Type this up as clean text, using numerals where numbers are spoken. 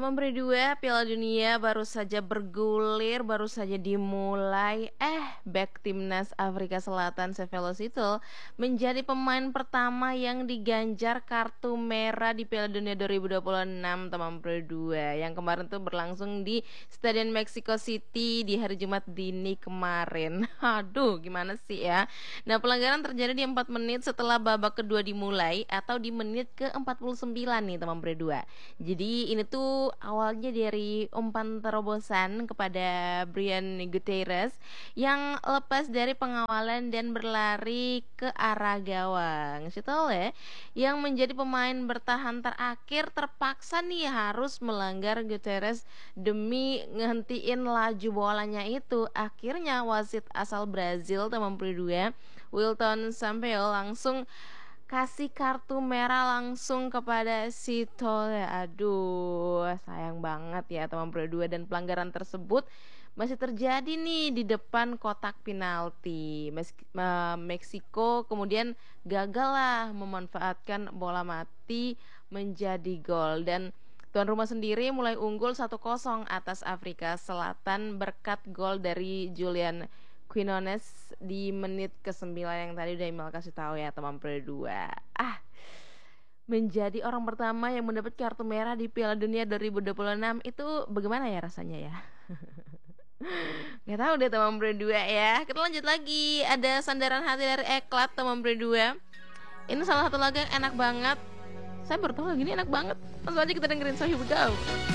Teman berdua, Piala Dunia baru saja bergulir, baru saja dimulai. Back timnas Afrika Selatan Sevelosito menjadi pemain pertama yang diganjar kartu merah di Piala Dunia 2026, teman berdua. Yang kemarin tuh berlangsung di Stadion Mexico City di hari Jumat dini kemarin. Aduh, gimana sih ya? Nah, pelanggaran terjadi di 4 menit setelah babak kedua dimulai atau di menit ke-49 nih, teman berdua. Jadi ini tuh awalnya dari umpan terobosan kepada Brian Gutierrez yang lepas dari pengawalan dan berlari ke arah gawang. Chitole yang menjadi pemain bertahan terakhir terpaksa nih harus melanggar Gutierrez demi ngehentiin laju bolanya itu. Akhirnya wasit asal Brazil teman berdua Wilton Sampaio langsung kasih kartu merah langsung kepada si Tole. Aduh, sayang banget ya teman berdua, dan pelanggaran tersebut masih terjadi nih di depan kotak penalti. Meksiko kemudian gagal lah memanfaatkan bola mati menjadi gol, dan tuan rumah sendiri mulai unggul 1-0 atas Afrika Selatan berkat gol dari Julian Quinones di menit ke-9 yang tadi udah Imal kasih tahu ya teman berdua. Menjadi orang pertama yang mendapat kartu merah di Piala Dunia 2026 itu bagaimana ya rasanya ya? Gak tahu deh teman berdua ya. Kita lanjut lagi. Ada sandaran hati dari Eklat teman berdua. Ini salah satu lagu yang enak banget. Saya baru tahu lagu ini enak banget. Langsung aja kita dengerin, so here we go.